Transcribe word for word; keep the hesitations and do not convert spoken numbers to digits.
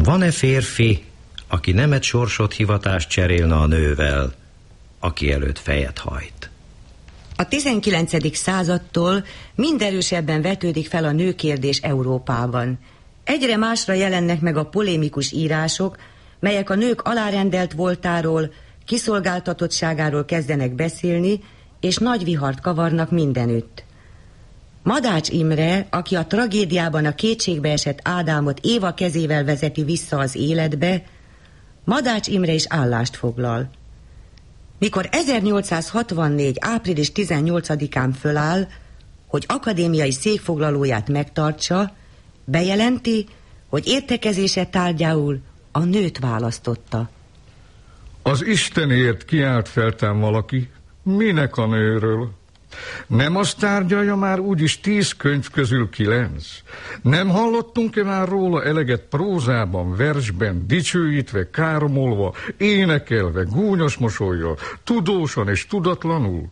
Van-e férfi, aki nemet, sorsot, hivatást cserélne a nővel, aki előtt fejet hajt? A tizenkilencedik századtól mind erősebben vetődik fel a nőkérdés Európában. Egyre másra jelennek meg a polémikus írások, melyek a nők alárendelt voltáról, kiszolgáltatottságáról kezdenek beszélni, és nagy vihart kavarnak mindenütt. Madács Imre, aki a tragédiában a kétségbeesett Ádámot Éva kezével vezeti vissza az életbe, Madács Imre is állást foglal. Mikor ezernyolcszázhatvannégy. április tizennyolcadikán föláll, hogy akadémiai székfoglalóját megtartsa, bejelenti, hogy értekezése tárgyául a nőt választotta. Az Istenért kiált feltám valaki, minek a nőről? Nem azt tárgyalja már úgyis tíz könyv közül kilenc? Nem hallottunk-e már róla eleget prózában, versben, dicsőítve, káromolva, énekelve, gúnyos mosollyal, tudósan és tudatlanul?